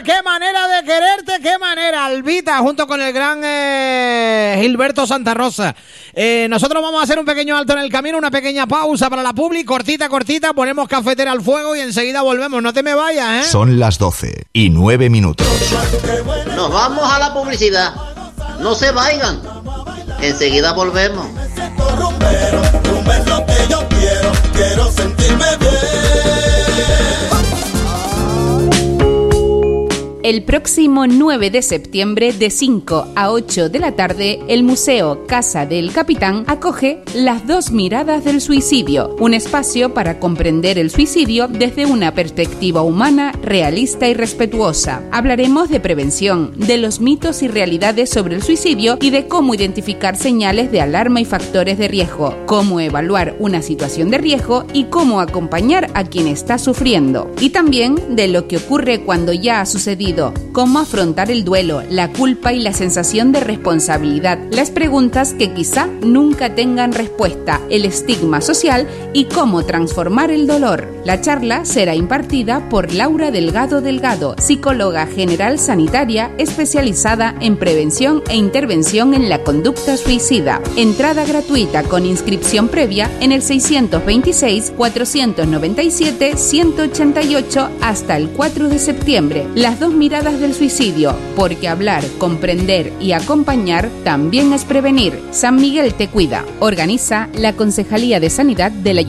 qué manera de quererte, qué manera, Albita, junto con el gran Gilberto Santa Rosa. Nosotros vamos a hacer un pequeño alto en el camino, una pequeña pausa para la publi, cortita, ponemos cafetera al fuego y enseguida volvemos. No te me vayas, Son las 12:09. Nos vamos a la publicidad. No se vayan. Enseguida volvemos. Rumbero, que yo quiero sentirme bien. El próximo 9 de septiembre de 5 a 8 de la tarde, el Museo Casa del Capitán acoge Las dos miradas del suicidio, un espacio para comprender el suicidio desde una perspectiva humana, realista y respetuosa. Hablaremos de prevención, de los mitos y realidades sobre el suicidio y de cómo identificar señales de alarma y factores de riesgo, cómo evaluar una situación de riesgo y cómo acompañar a quien está sufriendo. Y también de lo que ocurre cuando ya ha sucedido, cómo afrontar el duelo, la culpa y la sensación de responsabilidad, las preguntas que quizá nunca tengan respuesta, el estigma social y cómo transformar el dolor. La charla será impartida por Laura Delgado, psicóloga general sanitaria especializada en prevención e intervención en la conducta suicida. Entrada gratuita con inscripción previa en el 626-497-188 hasta el 4 de septiembre. Las dos miradas del suicidio, porque hablar, comprender y acompañar también es prevenir. San Miguel te cuida. Organiza la Concejalía de Sanidad del Ayuntamiento